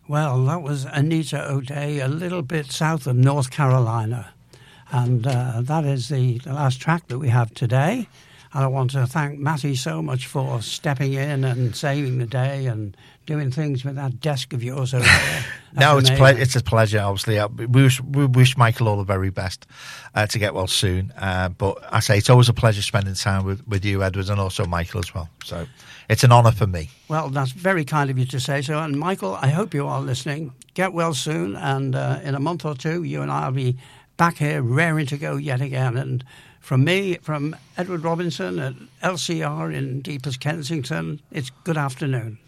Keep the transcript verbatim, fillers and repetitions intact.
Well, that was Anita O'Day, a little bit south of North Carolina. And uh, that is the, the last track that we have today. And I want to thank Matty so much for stepping in and saving the day and doing things with that desk of yours over there. No, it's, ple- it's a pleasure, obviously. We wish, we wish Michael all the very best uh, to get well soon. Uh, but I say it's always a pleasure spending time with, with you, Edward, and also Michael as well. So it's an honour for me. Well, that's very kind of you to say so. And Michael, I hope you are listening. Get well soon. And uh, in a month or two, you and I will be back here raring to go yet again. And from me, from Edward Robinson at L C R in deepest Kensington, it's good afternoon.